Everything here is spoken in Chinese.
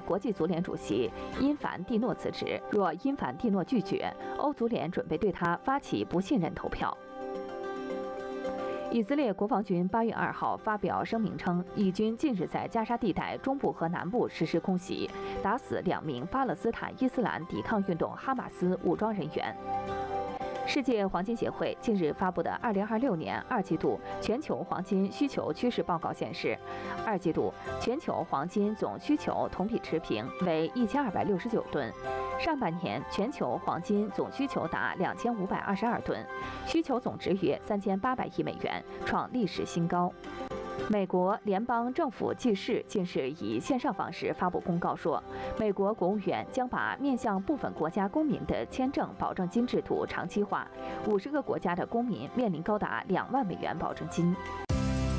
国际足联主席因凡蒂诺辞职。若因凡蒂诺拒绝，欧足联准备对他发起不信任投票。以色列国防军8月2号发表声明称，以军近日在加沙地带中部和南部实施空袭，打死2名巴勒斯坦伊斯兰抵抗运动哈马斯武装人员。世界黄金协会近日发布的2026年2季度全球黄金需求趋势报告显示，2季度全球黄金总需求同比持平，为1269吨。上半年全球黄金总需求达2522吨，需求总值约3800亿美元，创历史新高。美国联邦政府记事近日以线上方式发布公告说，美国国务院将把面向部分国家公民的签证保证金制度长期化，50个国家的公民面临高达2万美元保证金。